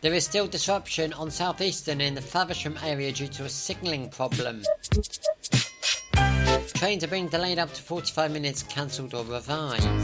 There is still disruption on Southeastern in the Faversham area due to a signalling problem. Trains are being delayed up to 45 minutes, cancelled or revised.